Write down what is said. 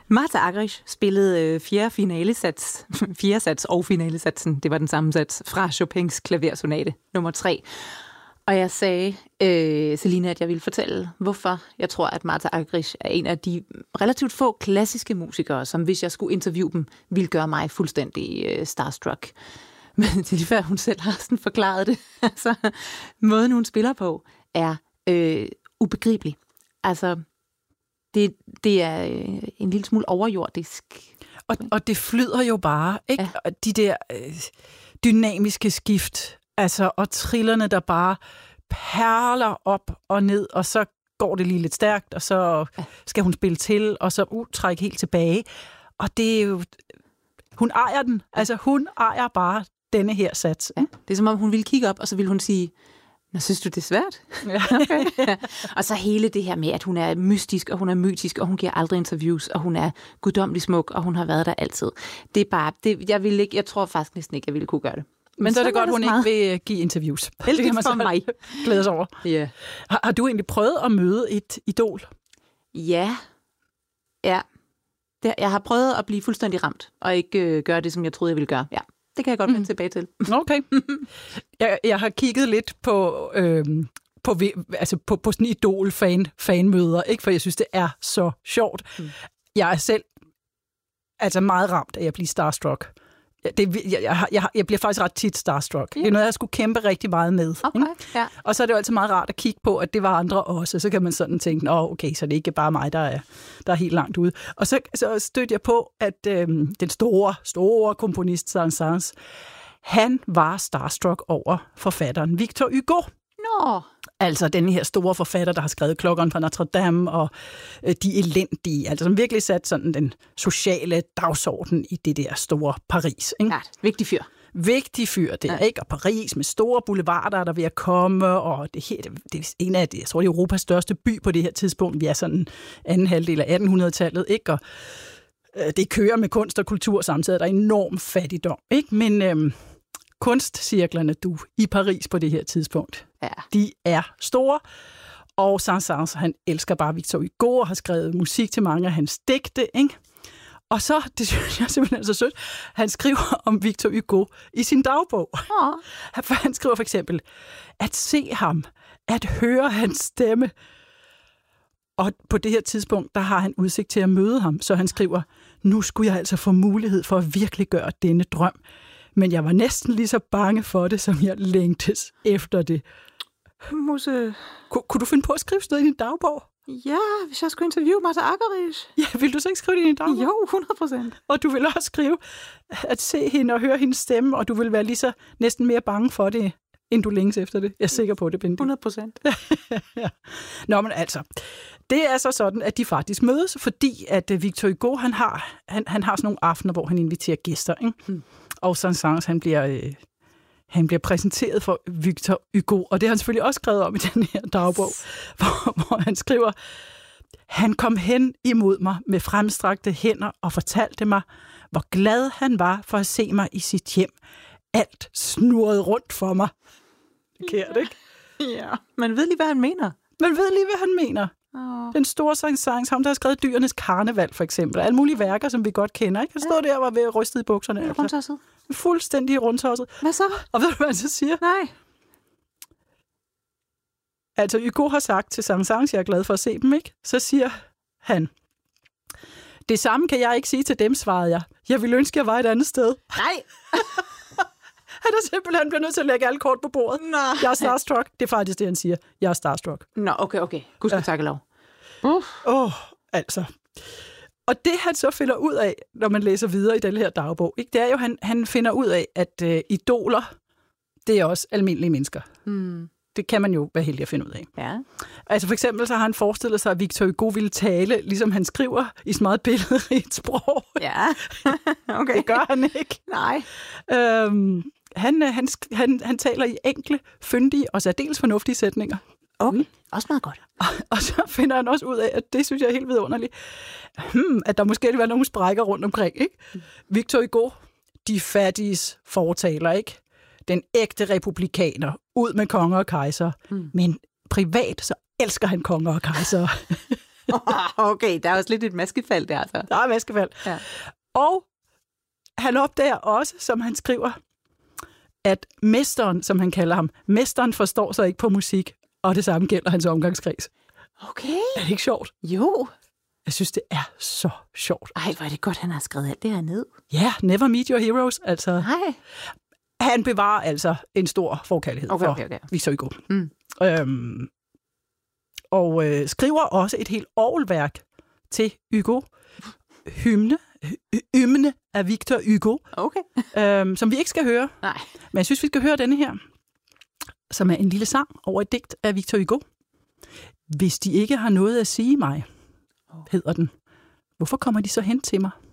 Martha Argerich spillede fjerde sats og finalesatsen, det var den samme sats, fra Chopins klaversonate nummer 3. Og jeg sagde, Selina, at jeg ville fortælle, hvorfor jeg tror, at Martha Argerich er en af de relativt få klassiske musikere, som hvis jeg skulle interviewe dem, ville gøre mig fuldstændig starstruck. Men til lige før hun selv har sådan forklaret det, altså måden hun spiller på, er ubegribelig. Altså, det er en lille smule overjordisk. Og det flyder jo bare, ikke? Ja. De der dynamiske skift, altså, og trillerne, der bare perler op og ned, og så går det lige lidt stærkt, og så skal hun spille til, og så trække helt tilbage. Og det er jo... Hun ejer den. Altså, hun ejer bare denne her sats. Ja. Det er som om, hun ville kigge op, og så ville hun sige... Nå, synes du, det er svært? Ja. Okay. Ja. Og så hele det her med, at hun er mystisk, og hun er mytisk, og hun giver aldrig interviews, og hun er guddommelig smuk, og hun har været der altid. Det er bare, jeg tror faktisk næsten ikke, jeg ville kunne gøre det. Men så er det godt, hun ikke vil give interviews. Heldigt for mig. Glæder sig over. Yeah. Har du egentlig prøvet at møde et idol? Ja. Jeg har prøvet at blive fuldstændig ramt, og ikke gøre det, som jeg troede, jeg ville gøre. Ja. Det kan jeg godt vende tilbage til. Okay. Jeg har kigget lidt på sådan idol-fanmøder, ikke? For jeg synes, det er så sjovt. Jeg er selv meget ramt af at blive starstruck. Jeg bliver faktisk ret tit starstruck. Det er noget, jeg skulle kæmpe rigtig meget med. Okay, ja. Og så er det jo altid meget rart at kigge på, at det var andre også. Så kan man sådan tænke, okay, så det er ikke bare mig, der er helt langt ude. Og så stødte jeg på, at den store komponist, Saint-Saëns, han var starstruck over forfatteren Victor Hugo. Nå. Altså den her store forfatter, der har skrevet Klokkeren fra Notre Dame og De Elendige, altså som virkelig sat sådan den sociale dagsorden i det der store Paris. Ikke? Ja, vigtig fyr. Vigtig fyr, det er, ikke? Og Paris med store boulevarder, der er ved at komme, og det er en af, jeg tror, det er Europas største by på det her tidspunkt. Vi er sådan anden halvdel af 1800-tallet, ikke? Og det kører med kunst og kultur samtidig, der er enorm fattigdom, ikke? Men kunstcirklerne, i Paris på det her tidspunkt, de er store. Og Saint-Saëns, han elsker bare Victor Hugo og har skrevet musik til mange af hans digte, ikke? Og så, det synes jeg simpelthen så sødt, han skriver om Victor Hugo i sin dagbog. Han skriver for eksempel, at se ham, at høre hans stemme. Og på det her tidspunkt, der har han udsigt til at møde ham, så han skriver, nu skulle jeg altså få mulighed for at virkelig gøre denne drøm. Men jeg var næsten lige så bange for det, som jeg længtes efter det. Musse. Kunne du finde på at skrive noget i din dagbog? Ja, hvis jeg skulle interviewe Martha Argerich. Ja, vil du så ikke skrive det i din dagbog? Jo, 100%. Og du vil også skrive at se hende og høre hendes stemme, og du vil være lige så næsten mere bange for det, end du længes efter det. Jeg er sikker på det, Bendik. 100%. Ja. Nå, men altså, det er så sådan, at de faktisk mødes, fordi at Victor Hugo, han har sådan nogle aftener, hvor han inviterer gæster, ikke? Og Saint-Saëns, han bliver præsenteret for Victor Hugo, og det har han selvfølgelig også skrevet om i den her dagbog, hvor han skriver, han kom hen imod mig med fremstrakte hænder og fortalte mig, hvor glad han var for at se mig i sit hjem. Alt snurrede rundt for mig. Kært, ikke? Ja, man ved lige, hvad han mener. Den store Saint-Saëns, ham der har skrevet Dyrenes Karneval, for eksempel. Alle mulige værker, som vi godt kender, ikke? Han stod der og var ved at ryste i bukserne. Ja, rundtosset. Fuldstændig rundtosset. Hvad så? Og ved du, hvad han så siger? Nej. Altså, Hugo har sagt til Saint-Saëns, jeg er glad for at se dem, ikke? Så siger han, det samme kan jeg ikke sige til dem, svarede jeg. Jeg ville ønske, jeg var et andet sted. Nej. Han er simpelthen blevet nødt til at lægge alle kort på bordet. Nej. Jeg er starstruck. Det er faktisk det, han siger. Jeg er starstruck. Nå, okay. Gud skal takke lov. Altså. Og det, han så finder ud af, når man læser videre i den her dagbog, ikke, det er jo, han finder ud af, at idoler, det er også almindelige mennesker. Det kan man jo være heldig at finde ud af. Ja. Altså for eksempel, så har han forestillet sig, at Victor Hugo ville tale, ligesom han skriver, i så meget billedrigt sprog. Ja, okay. Det gør han ikke. Nej. Han taler i enkle, fyndige og særdeles fornuftige sætninger. Okay, også meget godt. Og så finder han også ud af, at det synes jeg er helt vidunderligt, at der måske vil være nogle sprækker rundt omkring, ikke? Victor Hugo, de fattiges fortaler, ikke? Den ægte republikaner, ud med konger og kejser. Men privat, så elsker han konger og kejser. Okay, der er også lidt et maskefald der, altså. Der er maskefald. Ja. Og han opdager også, som han skriver, at mesteren, som han kalder ham, mesteren forstår sig ikke på musik, og det samme gælder hans omgangskreds. Okay. Er det ikke sjovt? Jo. Jeg synes, det er så sjovt. Ej, hvor er det godt, han har skrevet alt det her ned. Ja, never meet your heroes. Altså, Nej. han bevarer altså en stor forkærlighed for Victor Hugo. Og skriver også et helt orgelværk til Hugo. Hymne af Victor Hugo. Okay. Som vi ikke skal høre. Nej. Men jeg synes, vi skal høre denne her, som er en lille sang over et digt af Victor Hugo. Hvis de ikke har noget at sige mig, hedder den. Hvorfor kommer de så hen til mig?